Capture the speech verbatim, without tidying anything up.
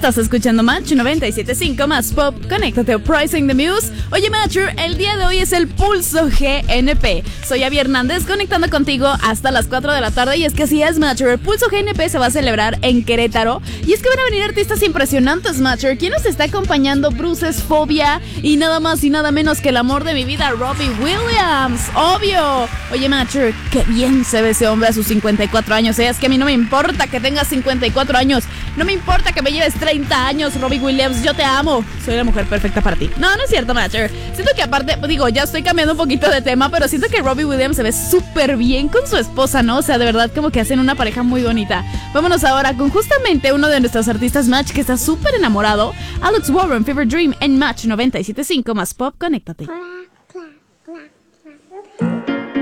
Estás escuchando Match noventa y siete punto cinco más Pop. Conéctate a Pricing the Muse. Oye, Matcher, el día de hoy es el Pulso G N P. Soy Abby Hernández, conectando contigo hasta las cuatro de la tarde. Y es que así es, Matcher. El Pulso G N P se va a celebrar en Querétaro. Y es que van a venir artistas impresionantes, Matcher. ¿Quién nos está acompañando? Bruces Fobia. Y nada más y nada menos que el amor de mi vida, Robbie Williams. Obvio. Oye, Matcher, qué bien se ve ese hombre a sus cincuenta y cuatro años. ¿eh? Es que a mí no me importa que tengas cincuenta y cuatro años. No me importa que me lleves treinta años, Robbie Williams. Yo te amo. Soy la mujer perfecta para ti. No, no es cierto, Matcher. Siento que aparte, digo, ya estoy cambiando un poquito de tema, pero siento que Robbie Williams se ve súper bien con su esposa, ¿no? O sea, de verdad como que hacen una pareja muy bonita. Vámonos ahora con justamente uno de nuestros artistas Match que está súper enamorado. Alex Warren, Fever Dream en Match noventa y siete punto cinco más Pop. Conéctate.